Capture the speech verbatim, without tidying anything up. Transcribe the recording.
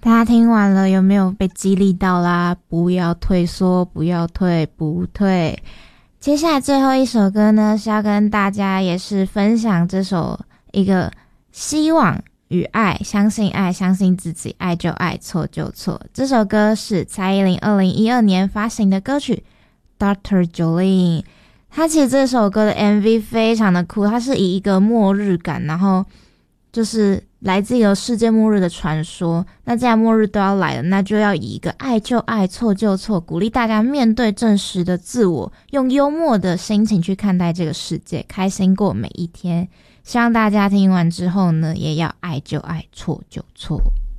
大家听完了有没有被激励到啦？不要退缩，不要退，不退。接下来最后一首歌呢，是要跟大家也是分享这首一个希望与爱，相信爱，相信自己，爱就爱，错就错。这首歌是蔡依林二零一二年发行的歌曲 Doctor Jolene。 它其实这首歌的 M V 非常的酷，它是以一个末日感，然后就是来自一个世界末日的传说。那既然末日都要来了，那就要以一个爱就爱，错就错，鼓励大家面对真实的自我，用幽默的心情去看待这个世界，开心过每一天。希望大家听完之后呢，也要爱就爱，错就错。